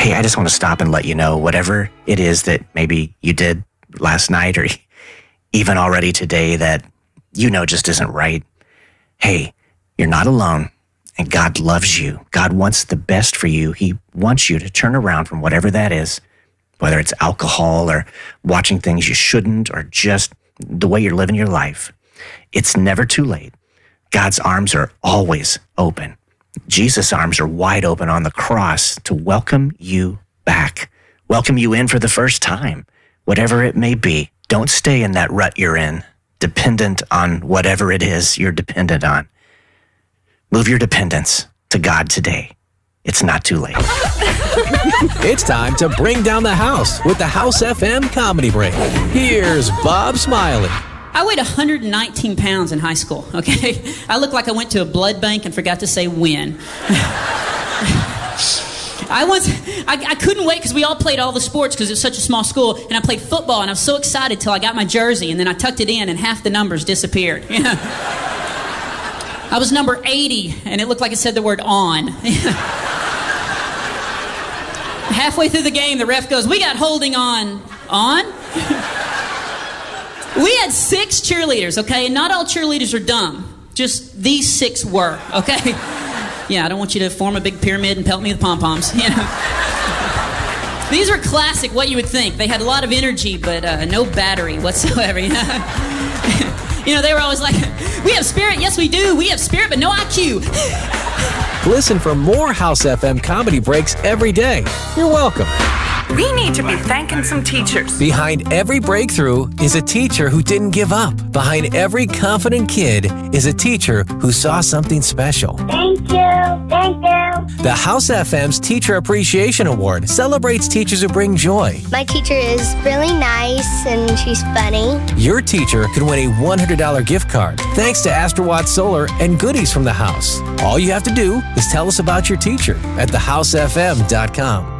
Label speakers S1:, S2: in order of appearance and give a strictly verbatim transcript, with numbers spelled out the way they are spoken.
S1: hey, I just want to stop and let you know whatever it is that maybe you did last night or even already today that you know just isn't right. Hey, you're not alone, and God loves you. God wants the best for you. He wants you to turn around from whatever that is, whether it's alcohol or watching things you shouldn't or just the way you're living your life. It's never too late. God's arms are always open. Jesus' arms are wide open on the cross to welcome you back, welcome you in for the first time, whatever it may be. Don't stay in that rut you're in, dependent on whatever it is you're dependent on. Move your dependence to God today. It's not too late.
S2: It's time to bring down the house with the House F M Comedy Break. Here's Bob Smiley.
S3: I weighed one hundred nineteen pounds in high school, okay? I looked like I went to a blood bank and forgot to say when. I once, I, I couldn't wait because we all played all the sports because it was such a small school, and I played football, and I was so excited till I got my jersey, and then I tucked it in, and half the numbers disappeared. You know? I was number eighty, and it looked like it said the word on. Halfway through the game, the ref goes, "We got holding on." On? We had six cheerleaders, okay? And not all cheerleaders are dumb. Just these six were, okay? Yeah, I don't want you to form a big pyramid and pelt me with pom-poms, you know? These were classic, what you would think. They had a lot of energy, but uh, no battery whatsoever, you know? You know, they were always like, "We have spirit, yes we do. We have spirit, but no I Q."
S2: Listen for more House F M Comedy Breaks every day. You're welcome.
S4: We need to be thanking some teachers.
S2: Behind every breakthrough is a teacher who didn't give up. Behind every confident kid is a teacher who saw something special.
S5: Thank you. Thank you.
S2: The House F M's Teacher Appreciation Award celebrates teachers who bring joy.
S5: My teacher is really nice and she's funny.
S2: Your teacher could win a one hundred dollars gift card thanks to Astrowatt Solar and goodies from the house. All you have to do is tell us about your teacher at the house f m dot com.